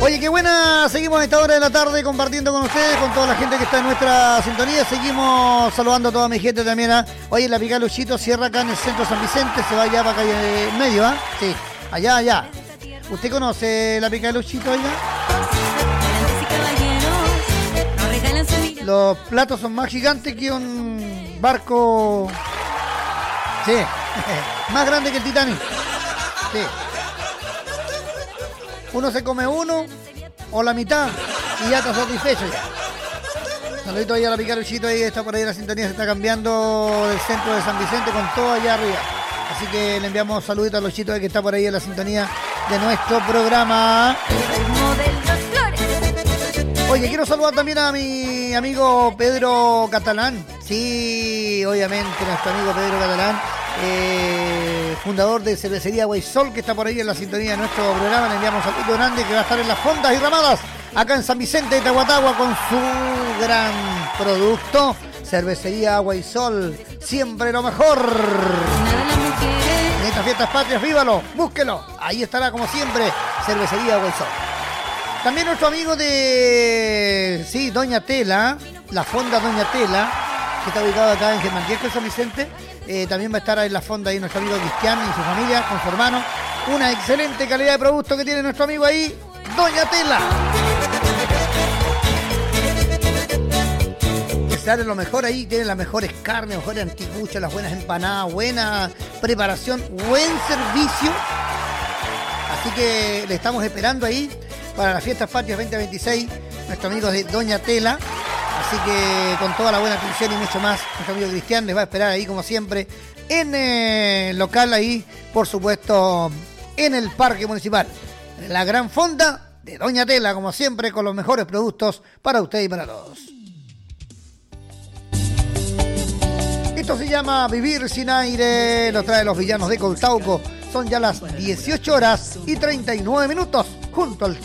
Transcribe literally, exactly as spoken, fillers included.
Oye, qué buena, seguimos a esta hora de la tarde compartiendo con ustedes, con toda la gente que está en nuestra sintonía. Seguimos saludando a toda mi gente también. ¿eh? Oye, la Pica Luchito cierra acá en el centro de San Vicente, se va allá para calle medio, ¿ah? ¿eh? Sí, allá, allá. ¿Usted conoce la Pica Luchito, oiga? Los platos son más gigantes que un barco. Sí, más grande que el Titanic. Sí. Uno se come uno o la mitad y ya está satisfecho ya. Saludito ahí a la Pica Luchito, ahí está por ahí la sintonía, se está cambiando del centro de San Vicente con todo allá arriba. Así que le enviamos saluditos a Luchito que está por ahí en la sintonía de nuestro programa. Oye, quiero saludar también a mi amigo Pedro Catalán. Sí, obviamente, nuestro amigo Pedro Catalán, eh, fundador de Cervecería Guaysol, que está por ahí en la sintonía de nuestro programa. Le enviamos un saludo grande que va a estar en las fondas y ramadas acá en San Vicente de Tahuatahua con su gran producto. Cervecería Guaysol, siempre lo mejor. En estas fiestas patrias, vívalo, búsquelo. Ahí estará como siempre, Cervecería Guaysol. También nuestro amigo de, sí, Doña Tela, la fonda Doña Tela, que está ubicado acá en Germán Diez, San Vicente. Eh, también va a estar en la fonda ahí nuestro amigo Cristian y su familia, con su hermano. Una excelente calidad de producto que tiene nuestro amigo ahí, Doña Tela. Que sale lo mejor ahí, tiene las mejores carnes, mejores anticuchas, las buenas empanadas, buena preparación, buen servicio. Así que le estamos esperando ahí para las fiestas patrias veinte veintiséis, nuestros amigos de Doña Tela. Así que con toda la buena atención y mucho más, nuestro amigo Cristian les va a esperar ahí como siempre en el local ahí, por supuesto, en el Parque Municipal. La gran fonda de Doña Tela, como siempre, con los mejores productos para usted y para todos. Esto se llama Vivir sin Aire, lo trae Los Villanos de Coltauco. Son ya las dieciocho horas y treinta y nueve minutos junto al